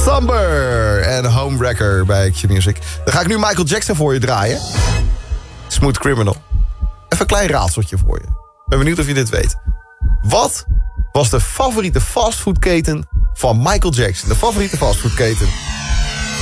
Somber en Homewrecker bij Q-Music. Dan ga ik nu Michael Jackson voor je draaien. Smooth Criminal. Even een klein raadseltje voor je. Ben benieuwd of je dit weet. Wat was de favoriete fastfoodketen van Michael Jackson? De favoriete fastfoodketen.